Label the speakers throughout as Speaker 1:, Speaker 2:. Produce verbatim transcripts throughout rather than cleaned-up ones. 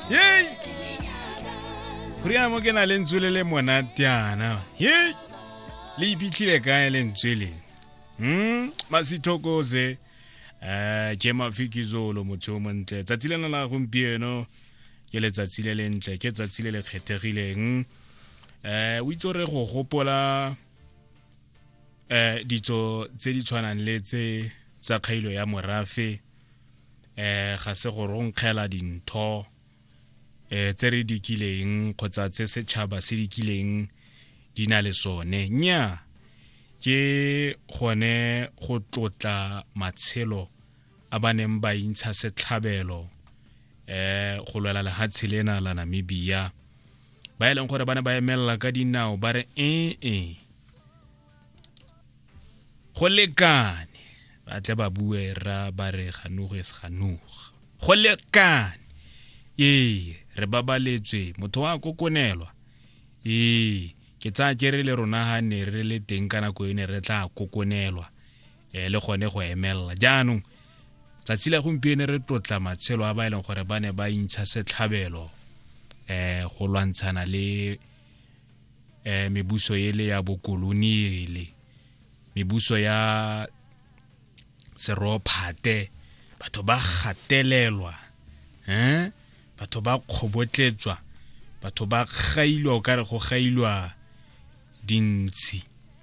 Speaker 1: Yey! Priamo ke na le ntswele le monatiana. Yey! Le ipitlile kae le ntswele? Hmm, masithokoze. Eh, ke mafikizolo motho o montle. Tsatsi lena la gompieno ke le tsatsi le lentle, ke tsatsi le le kgethegileng. Eh, o itse re go gopola eh ditso tse di tshwanang le tse tsa kgailo ya morafe. Eh, ga se go ronkgela dintho eh tse re dikileng kgotsa tse setšhaba se dikileng di na le sone. Nya ke gone go tlotla matshelo a baneng ba intsha setlhabelo eh go lwela lehatshe lena la Namibia. Ba eleng gore bana ba emella ka dinao ba re eh eh go lekane ba tle ba bue ra ba re ganuge se ganuga go lekane eh re babaletswe motho wa kokonelwa eh ke tsa kere le rona ha ne re le teng kana go ene re tla kokonelwa eh le gone go emella jaanong tsatsi la gompieno re tlotla matshelo a ba eleng gore ba ne ba intsha setlhabelo eh go lwantshana le eh mebuso ele ya bokoloniele mebuso ya serophate batho ba gatelelwa eh batho ba khobotletswa batho ba gailwa o kare go gailwa dintsi.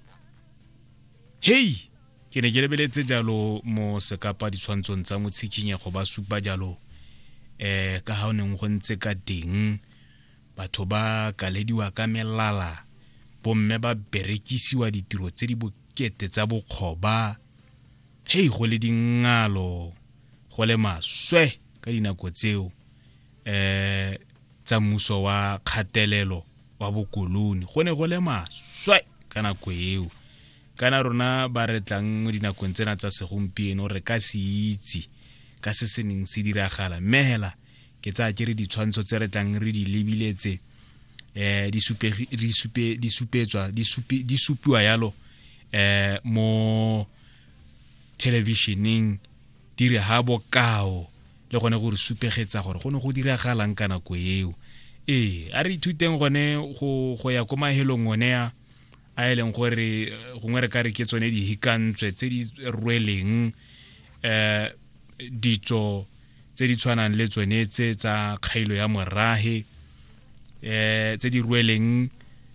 Speaker 1: Hey ke ne ke lebeletse jalo mo sekapa di tshwantsong tsa motshikinyego ba supa jalo eh ka ha o neng go ntse ka teng batho ba kalediwa ka melala bomme ba berekisiwa ditiro tse di bokete tsa bokgoba. Hey go le dingalo go le maswe ka dinako tseo eh tsa mmuso wa khatelelo wa bokoloni go ne go le maswe kana go eo kana rona ba re tlang mo dinakong tsena tsa segompieno re ka se itse ka se seneng se diragala mehela ke tsa ke re ditshwantsho tse re tlang re di lebiletse eh di supe di supe di supetswa di supe di supiwa yalo eh mo televisioning dire ha bokao le gone go re supegetsa gore go ne go diragalang kana go eo eh a re ithuteng gone go go ya ko mahelong one ya a eleng gore gongwe re ka re ke tsone di hikantswe tse di rweleng eh ditso tse di tshwanang le tsone tse tsa kgailo ya morahe eh tse di rweleng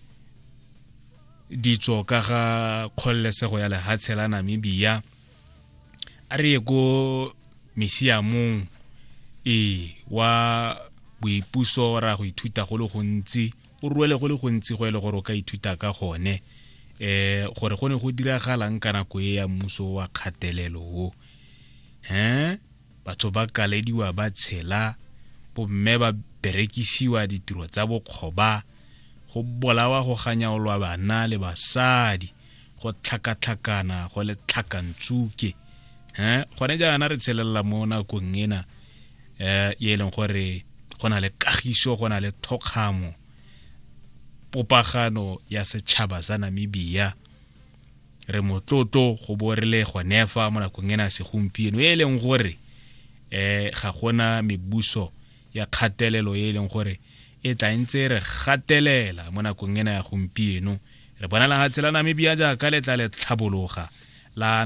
Speaker 1: ditso ka ga kgollesego ya lehatshe la Namibia. A re go misiamong e wa boipuso ra go ithuta go le gontsi o rwele go le gontsi go ile gore o ka ithuta ka gone eh gore gone go diragalang kana go ya mmuso wa khatelelo ho eh batho ba kalediwa ba tshela bomme ba berekisiwa ditiro tsa bokgoba go bolawa go ganya olwa bana le basadi go tlhakatlhakana go le tlhakantsuke eh gone jaana re tshelela mo nakong ena eh ye leng gore gona le kagiso gona le thokgamo popagano ya setšhaba sa Namibia re motlotlo go borele go nefa mo nakong ena segompieno ye leng gore eh ga gona mebuso ya khatelelo ye leng gore e tla ntse re gatelela mo nakong ena ya gompieno re bona la hatsela Namibia ja ka letla le tlhabologa la